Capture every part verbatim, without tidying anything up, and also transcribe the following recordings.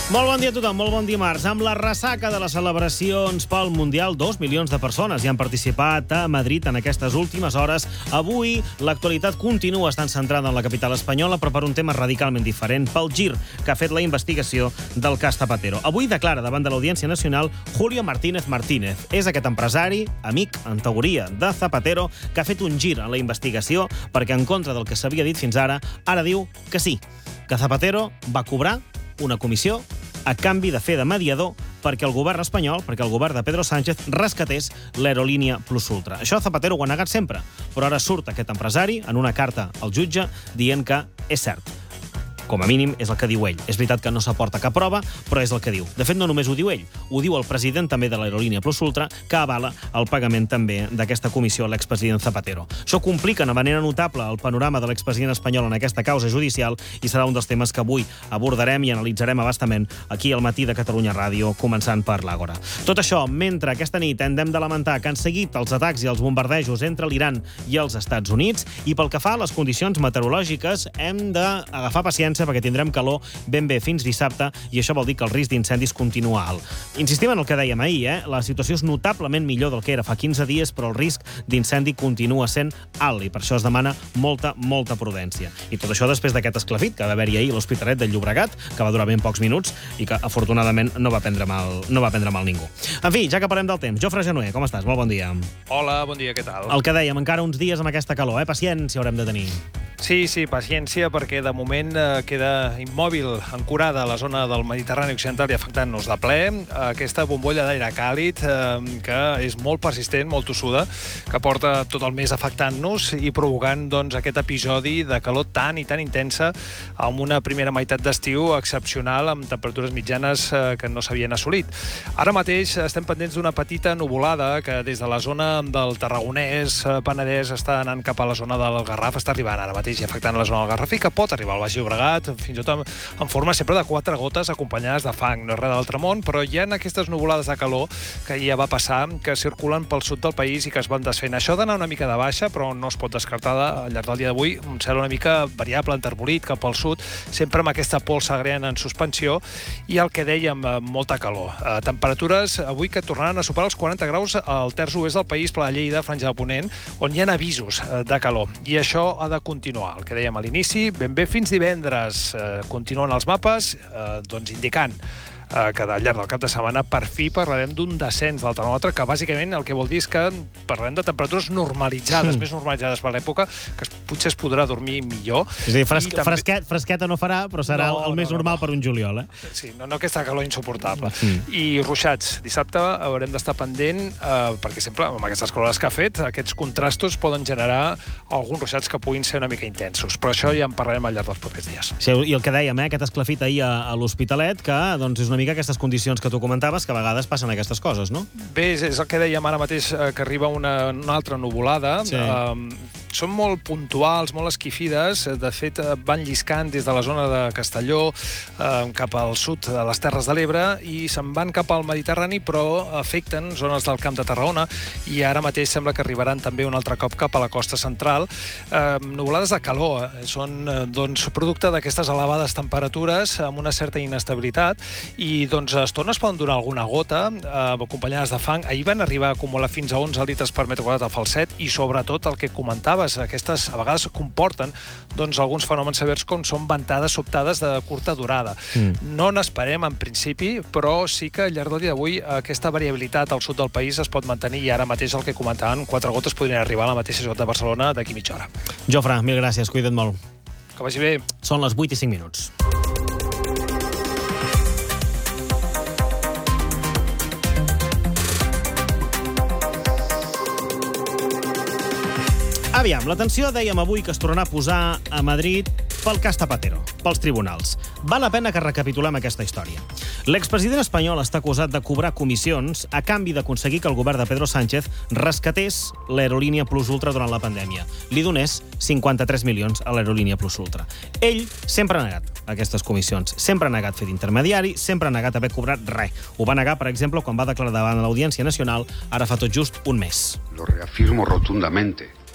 Molt bon dia a tothom, molt bon dimarts. Amb la ressaca de les celebracions pel Mundial, dos milions de persones hi han participat a Madrid en aquestes últimes hores. Avui, l'actualitat continua estant centrada en la capital espanyola, però per un tema radicalment diferent, pel gir que ha fet la investigació del cas Zapatero. Avui declara davant de l'Audiència Nacional Julio Martínez Martínez. És aquest empresari, amic, en teoria, de Zapatero, que ha fet un gir en la investigació perquè, en contra del que s'havia dit fins ara, ara diu que sí, que Zapatero va cobrar una comissió a canvi de fer de mediador perquè el govern espanyol, perquè el govern de Pedro Sánchez rescatés l'aerolínia Plus Ultra. Això Zapatero ho ha negat sempre, però ara surt aquest empresari en una carta al jutge dient que és cert. Com a mínim és el que diu ell. És veritat que no s'aporta cap prova, però és el que diu. De fet, no només ho diu ell, ho diu el president també de l'aerolínia Plus Ultra, que avala el pagament també d'aquesta comissió a l'expresident Zapatero. Això complica de manera notable el panorama de l'expresident espanyol en aquesta causa judicial i serà un dels temes que avui abordarem i analitzarem abastament aquí al Matí de Catalunya Ràdio, començant per l'Àgora. Tot això mentre aquesta nit hem de lamentar que han seguit els atacs i els bombardejos entre l'Iran i els Estats Units, i pel que fa a les condicions meteorològiques hem d'agafar paciència perquè tindrem calor ben bé fins dissabte i això vol dir que el risc d'incendis continua alt. Insistim en el que dèiem ahir, eh? La situació és notablement millor del que era fa quinze dies, però el risc d'incendi continua sent alt i per això es demana molta, molta prudència. I tot això després d'aquest esclafit que va haver-hi ahir a l'Hospitalet del Llobregat, que va durar ben pocs minuts i que, afortunadament, no va prendre mal, no va prendre mal ningú. En fi, ja que parlem del temps, Jofre Genuer, com estàs? Molt bon dia. Hola, bon dia, què tal? El que dèiem, encara uns dies amb aquesta calor, eh? Paciència haurem de tenir. Sí, sí, paciència, perquè de moment eh, queda immòbil, ancorada a la zona del Mediterrani Occidental i afectant-nos de ple aquesta bombolla d'aire càlid eh, que és molt persistent, molt tossuda, que porta tot el mes afectant-nos i provocant doncs, aquest episodi de calor tan i tan intensa amb una primera meitat d'estiu excepcional amb temperatures mitjanes eh, que no s'havien assolit. Ara mateix estem pendents d'una petita nuvolada que des de la zona del Tarragonès, eh, Penedès, està anant cap a la zona del Garraf, està arribant ara mateix i afectant la zona del Garraf i que pot arribar al Baix Llobregat, fins i tot en forma sempre de quatre gotes acompanyades de fang. No és res d'altre món, però hi ha aquestes nuvolades de calor que ja va passar, que circulen pel sud del país i que es van desfent. Això ha d'anar una mica de baixa, però no es pot descartar al llarg del dia d'avui un cel una mica variable, enterbolit cap al sud, sempre amb aquesta pols agreant en suspensió i el que dèiem, molta calor. Eh, temperatures avui que tornaran a superar els quaranta graus al terç oest del país, per la Lleida, Franja de Ponent, on hi ha avisos de calor. I això ha de continuar. El que dèiem a l'inici, ben bé fins divendres eh, continuen els mapes eh, doncs indicant eh, que al llarg del cap de setmana per fi parlarem d'un descens del termòmetre, que bàsicament el que vol dir és que parlarem de temperatures normalitzades, mm. més normalitzades per l'època, que potser es podrà dormir millor. És a dir, fresque, també... fresquet, fresqueta no farà, però serà no, el, el més no, normal no, no. per un juliol, eh? Sí, no, no aquesta calor insuportable. Mm. I ruixats. Dissabte haurem d'estar pendent, eh, perquè sempre amb aquestes calores que ha fet, aquests contrastos poden generar alguns ruixats que puguin ser una mica intensos, però això ja en parlarem al llarg dels propers dies. Sí, i el que dèiem, eh, aquest esclafit ahir a, a l'Hospitalet, que doncs, és una mica aquestes condicions que tu comentaves, que a vegades passen aquestes coses, no? Bé, és, és el que dèiem ara mateix, eh, que arriba una, una altra nuvolada. Sí. Eh, són molt puntuals, molt esquifides. De fet, van lliscant des de la zona de Castelló eh, cap al sud de les Terres de l'Ebre i se'n van cap al Mediterrani, però afecten zones del Camp de Tarragona i ara mateix sembla que arribaran també un altre cop cap a la costa central. Eh, nuvolades de calor, eh, són eh, doncs, producte d'aquestes elevades temperatures amb una certa inestabilitat i doncs a estones poden donar alguna gota eh, acompanyades de fang. Ahir van arribar a acumular fins a onze litres per metre quadrat a Falset i sobretot el que comentaves, aquestes a vegades comporten doncs, alguns fenòmens severs com són ventades sobtades de curta durada. Mm. No n'esperem en principi, però sí que al llarg del dia d'avui aquesta variabilitat al sud del país es pot mantenir i ara mateix el que comentaven, quatre gotes podrien arribar a la mateixa ciutat de Barcelona d'aquí mitja hora. Jofre, mil gràcies, cuida't molt. Que vagi bé. Són les vuit i cinc minuts. Aviam, l'atenció, dèiem avui que es tornarà a posar a Madrid pel cas Zapatero, pels tribunals. Val la pena que recapitulem aquesta història. L'expresident espanyol està acusat de cobrar comissions a canvi d'aconseguir que el govern de Pedro Sánchez rescatés l'aerolínia Plus Ultra durant la pandèmia. Li donés cinquanta-tres milions a l'aerolínia Plus Ultra. Ell sempre ha negat aquestes comissions, sempre ha negat fer d'intermediari, sempre ha negat haver cobrat res. Ho va negar, per exemple, quan va declarar davant l'Audiència Nacional, ara fa tot just un mes. Lo reafirmo rotundamente.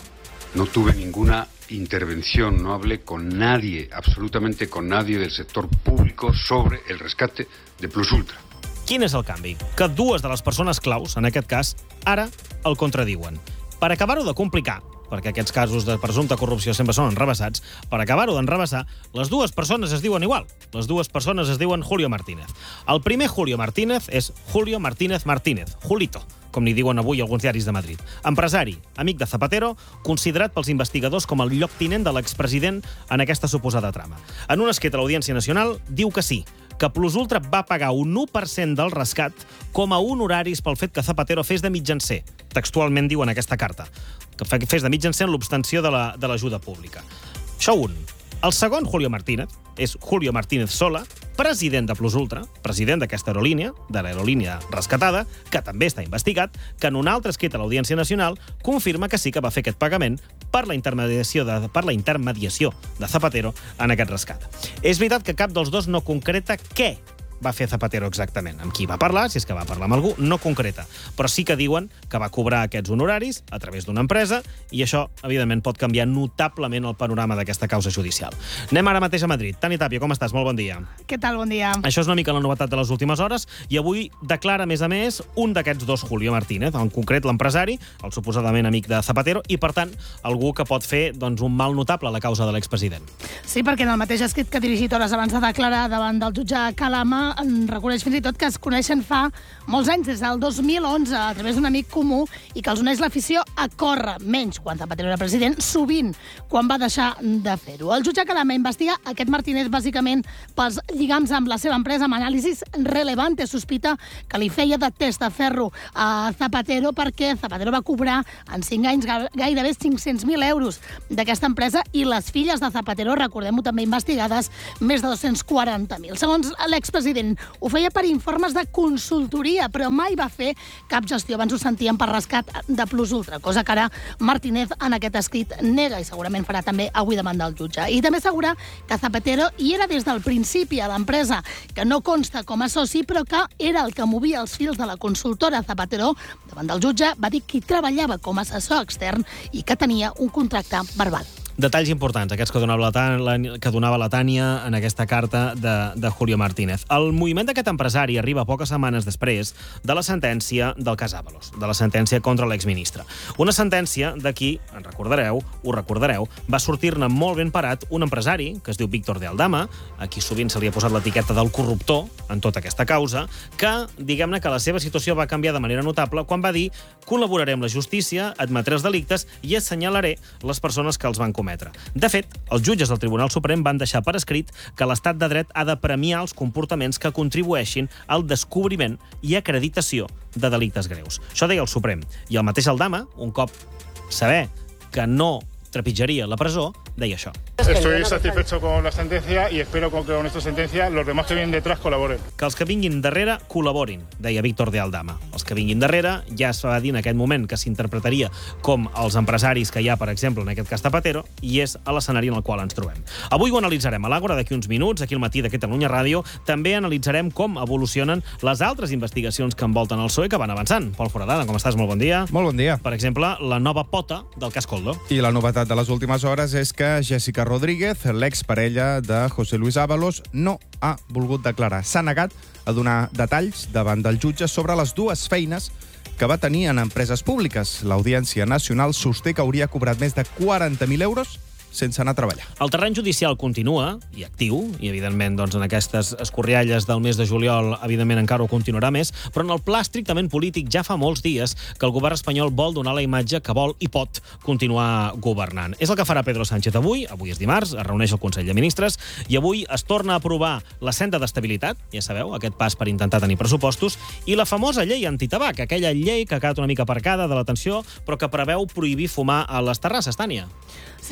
No tuve ninguna intervención, no hablé con nadie, absolutamente con nadie del sector público sobre el rescate de Plus Ultra. Quin és el canvi? Que dues de les persones claus, en aquest cas, ara el contradiuen. Per acabar-ho de complicar, perquè aquests casos de presumpta corrupció sempre són enrevessats, per acabar-ho d'enreveçar, les dues persones es diuen igual. Les dues persones es diuen Julio Martínez. El primer Julio Martínez és Julio Martínez Martínez, Julito, com li diuen avui alguns diaris de Madrid. Empresari, amic de Zapatero, considerat pels investigadors com el lloctinent de l'expresident en aquesta suposada trama. En un escrit a l'Audiència Nacional diu que sí, que Plus Ultra va pagar un u per cent del rescat com a honoraris pel fet que Zapatero fes de mitjancer. Textualment diu en aquesta carta, que fes de mitjancer en l'obstenció de la, de l'ajuda pública. Això un. El segon, Julio Martínez, és Julio Martínez Sola, president de Plus Ultra, president d'aquesta aerolínia, de l'aerolínia rescatada, que també està investigat, que en un altre escrit a l'Audiència Nacional confirma que sí que va fer aquest pagament per la intermediació de, per la intermediació de Zapatero en aquest rescat. És veritat que cap dels dos no concreta què va fer Zapatero exactament. Amb qui va parlar, si és que va parlar amb algú, no concreta. Però sí que diuen que va cobrar aquests honoraris a través d'una empresa i això, evidentment, pot canviar notablement el panorama d'aquesta causa judicial. Anem ara mateix a Madrid. Tani Tàpia, com estàs? Molt bon dia. Què tal? Bon dia. Això és una mica la novetat de les últimes hores i avui declara, a més a més, un d'aquests dos, Julio Martínez, en concret l'empresari, el suposadament amic de Zapatero, i, per tant, algú que pot fer doncs, un mal notable a la causa de l'expresident. Sí, perquè en el mateix escrit que ha dirigit hores abans de declarar davant del jutge Calama en reconeix fins i tot que es coneixen fa molts anys, des del dos mil onze, a través d'un amic comú, i que els uneix l'afició a córrer, menys quan Zapatero era president, sovint quan va deixar de fer-ho. El jutge Calama investiga aquest Martínez bàsicament pels lligams amb la seva empresa, amb anàlisis rellevante. Sospita que li feia de test de ferro a Zapatero perquè Zapatero va cobrar en cinc anys gairebé cinc-cents mil euros d'aquesta empresa i les filles de Zapatero, recordem-ho també investigades, més de dos-cents quaranta mil. Segons l'expresident, ho feia per informes de consultoria, però mai va fer cap gestió. Abans ho sentíem per rescat de Plus Ultra, cosa que ara Martínez en aquest escrit nega i segurament farà també avui davant del jutge. I també assegura que Zapatero hi era des del principi a l'empresa, que no consta com a soci, però que era el que movia els fils de la consultora. Zapatero, davant del jutge, va dir que hi treballava com a assessor extern i que tenia un contracte verbal. Detalls importants, aquests que donava la, la, que donava la Tània en aquesta carta de, de Julio Martínez. El moviment d'aquest empresari arriba poques setmanes després de la sentència del cas Ábalos, de la sentència contra l'exministre. Una sentència de qui, en recordareu, ho recordareu, va sortir-ne molt ben parat un empresari que es diu Víctor de Aldama, a qui sovint se li ha posat l'etiqueta del corruptor en tota aquesta causa, que, diguem-ne que la seva situació va canviar de manera notable quan va dir col·laboraré amb la justícia, admetré els delictes i assenyalaré les persones que els van cometre. De fet, els jutges del Tribunal Suprem van deixar per escrit que l'estat de dret ha de premiar els comportaments que contribueixin al descobriment i acreditació de delictes greus. Això deia el Suprem. I el mateix Aldama, un cop saber que no trepitjaria la presó, deia això. Estoy satisfecho con la sentencia y espero que con esta sentencia los demás que vienen detrás colaboren. Que els que vinguin darrere col·laborin, deia Víctor de Aldama. Els que vinguin darrere ja es va dir en aquest moment que s'interpretaria com els empresaris que hi ha, per exemple, en aquest cas Zapatero, i és a l'escenari en el qual ens trobem. Avui ho analitzarem a l'Àgora d'aquí uns minuts, aquí al matí de Catalunya Ràdio. També analitzarem com evolucionen les altres investigacions que envolten el P S O E que van avançant. Pol Foradada, com estàs? Molt bon dia. Molt bon dia. Per exemple, la nova pota del cas Koldo. I la novetat de les últimes hores és que Jessica Rodríguez, l'exparella de José Luis Ábalos, no ha volgut declarar. S'ha negat a donar detalls davant del jutge sobre les dues feines que va tenir en empreses públiques. L'Audiència Nacional sosté que hauria cobrat més de quaranta mil euros sense anar a treballar. El terreny judicial continua, i actiu, i evidentment doncs, en aquestes escorrialles del mes de juliol evidentment encara ho continuarà més, però en el pla estrictament polític ja fa molts dies que el govern espanyol vol donar la imatge que vol i pot continuar governant. És el que farà Pedro Sánchez avui, avui és dimarts, es reuneix el Consell de Ministres, i avui es torna a aprovar la senda d'estabilitat, ja sabeu, aquest pas per intentar tenir pressupostos, i la famosa llei antitabac, aquella llei que ha quedat una mica aparcada de l'atenció, però que preveu prohibir fumar a les terrasses, Tània. Sí, és la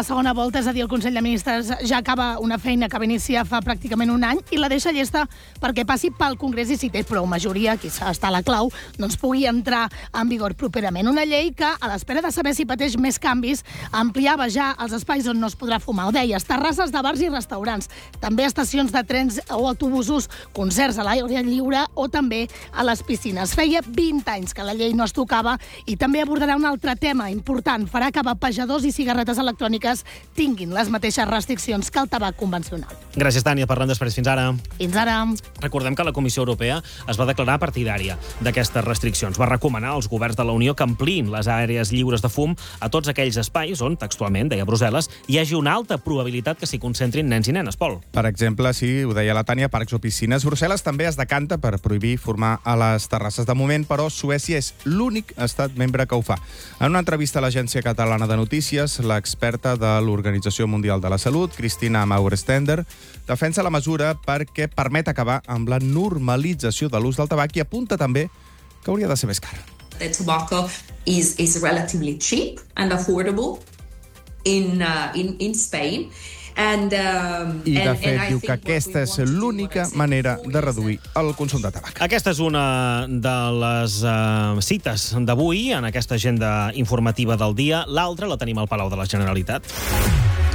la segona volta, és a dir, el Consell de Ministres ja acaba una feina que va iniciar fa pràcticament un any i la deixa llesta perquè passi pel Congrés i si té prou majoria, aquí està la clau, doncs pugui entrar en vigor properament. Una llei que, a l'espera de saber si pateix més canvis, ampliava ja els espais on no es podrà fumar. Ho deies, terrasses de bars i restaurants, també estacions de trens o autobusos, concerts a l'aire lliure o també a les piscines. Feia vint anys que la llei no es tocava i també abordarà un altre tema important. Farà que vapejadors i cigarretes electròniques tinguin les mateixes restriccions que el tabac convencional. Gràcies, Tània. Parlem després. Fins ara. Fins ara. Recordem que la Comissió Europea es va declarar partidària d'aquestes restriccions. Va recomanar als governs de la Unió que ampliïn les àrees lliures de fum a tots aquells espais on, textualment, deia Brussel·les, hi hagi una alta probabilitat que s'hi concentrin nens i nenes. Pol. Per exemple, sí, ho deia la Tània, parcs o piscines. Brussel·les també es decanta per prohibir formar a les terrasses. De moment, però, Suècia és l'únic estat membre que ho fa. En una entrevista a l'Agència Catalana de Notícies, l'experta de l'Organització Mundial de la Salut, Cristina Maurestender, defensa la mesura perquè permet acabar amb la normalització de l'ús del tabac i apunta també que hauria de ser més car. The tobacco is, is relatively cheap and affordable in, uh, in, in Spain. And, um, I, de and, fet, and diu que aquesta és l'única manera de reduir el consum de tabac. Aquesta és una de les uh, cites d'avui en aquesta agenda informativa del dia. L'altra la tenim al Palau de la Generalitat.